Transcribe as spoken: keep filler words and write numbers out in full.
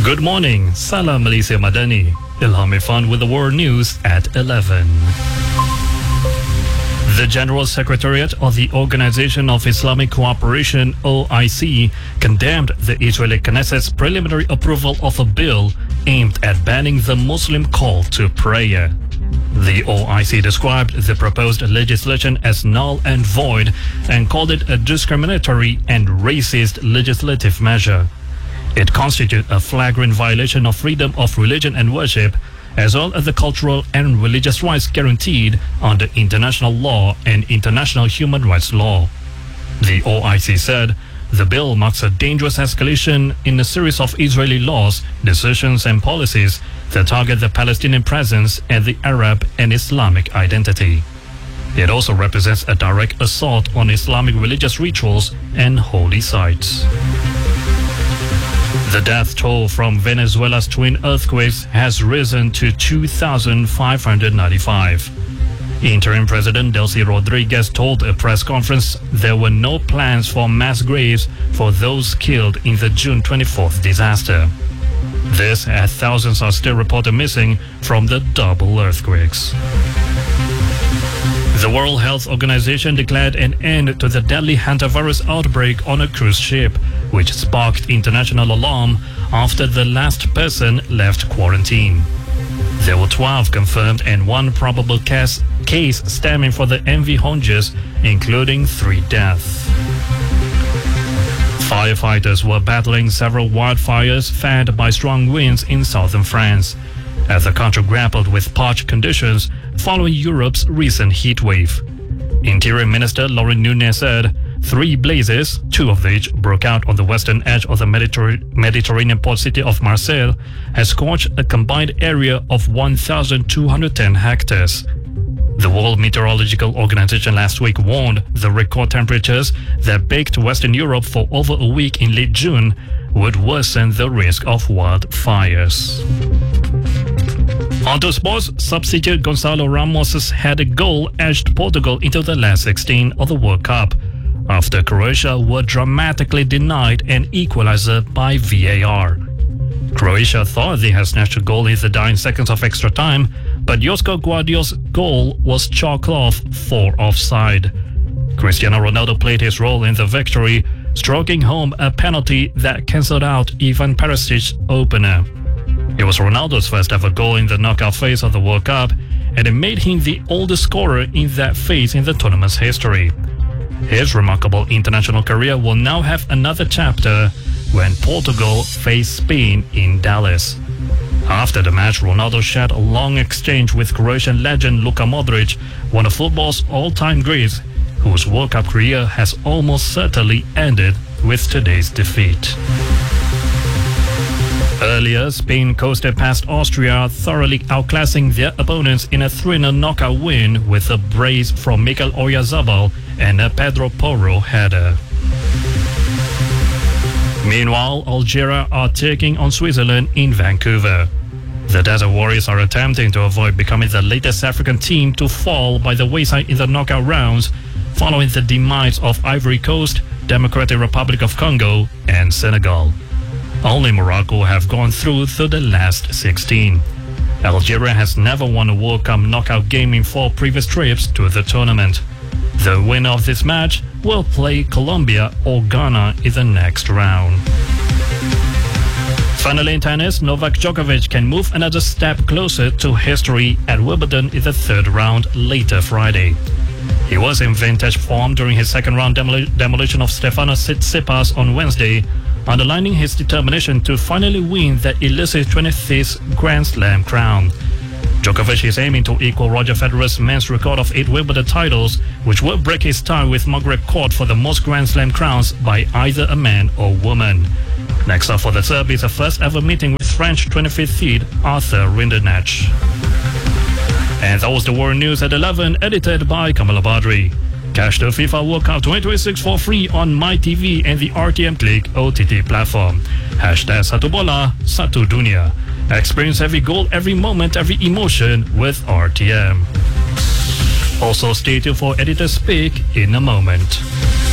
Good morning, Salam Malaysia Madani. Ilham Irfan with the world news at eleven. The General Secretariat of the Organization of Islamic Cooperation, O I C, condemned the Israeli Knesset's preliminary approval of a bill aimed at banning the Muslim call to prayer. The O I C described the proposed legislation as null and void and called it a discriminatory and racist legislative measure. It constitutes a flagrant violation of freedom of religion and worship, as well as the cultural and religious rights guaranteed under international law and international human rights law. The O I C said the bill marks a dangerous escalation in a series of Israeli laws, decisions and policies that target the Palestinian presence and the Arab and Islamic identity. It also represents a direct assault on Islamic religious rituals and holy sites. The death toll from Venezuela's twin earthquakes has risen to two thousand five hundred ninety-five. Interim President Delcy Rodriguez told a press conference there were no plans for mass graves for those killed in the June twenty-fourth disaster. This as thousands are still reported missing from the double earthquakes. The World Health Organization declared an end to the deadly hantavirus outbreak on a cruise ship, which sparked international alarm after the last person left quarantine. There were twelve confirmed and one probable case, case stemming from the M V Honges, including three deaths. Firefighters were battling several wildfires fanned by strong winds in southern France, as the country grappled with parched conditions following Europe's recent heat wave. Interior Minister Laurent Nunez said three blazes, two of which broke out on the western edge of the Mediter- Mediterranean port city of Marseille, has scorched a combined area of one thousand two hundred ten hectares. The World Meteorological Organization last week warned the record temperatures that baked Western Europe for over a week in late June would worsen the risk of wildfires. On to sports, substitute Gonçalo Ramos' headed goal edged Portugal into the last sixteen of the World Cup, after Croatia were dramatically denied an equalizer by V A R. Croatia thought they had snatched a goal in the dying seconds of extra time, but Josko Guardiol's goal was chalked off for offside. Cristiano Ronaldo played his role in the victory, stroking home a penalty that cancelled out Ivan Perisic's opener. It was Ronaldo's first ever goal in the knockout phase of the World Cup, and it made him the oldest scorer in that phase in the tournament's history. His remarkable international career will now have another chapter when Portugal face Spain in Dallas. After the match, Ronaldo shared a long exchange with Croatian legend Luka Modric, one of football's all-time greats, whose World Cup career has almost certainly ended with today's defeat. Earlier, Spain coasted past Austria, thoroughly outclassing their opponents in a three nil knockout win with a brace from Mikel Oyarzabal and a Pedro Porro header. Meanwhile, Algeria are taking on Switzerland in Vancouver. The Desert Warriors are attempting to avoid becoming the latest African team to fall by the wayside in the knockout rounds, following the demise of Ivory Coast, Democratic Republic of Congo, and Senegal. Only Morocco have gone through to the last sixteen. Algeria has never won a World Cup knockout game in four previous trips to the tournament. The winner of this match will play Colombia or Ghana in the next round. Finally in tennis, Novak Djokovic can move another step closer to history at Wimbledon in the third round later Friday. He was in vintage form during his second round demol- demolition of Stefanos Tsitsipas on Wednesday, underlining his determination to finally win that elusive twenty-fifth Grand Slam crown. Djokovic is aiming to equal Roger Federer's men's record of eight Wimbledon titles, which will break his tie with Margaret Court for the most Grand Slam crowns by either a man or woman. Next up for the Serb is a first ever meeting with French twenty-fifth seed Arthur Rinderknech. And that was the World News at eleven, edited by Kamala Badri. Catch the FIFA World Cup twenty twenty-six for free on MyTV and the R T M Click O T T platform. Hashtag Satu Bola, Satu Dunia. Experience every goal, every moment, every emotion with R T M. Also stay tuned for Editor Speak in a moment.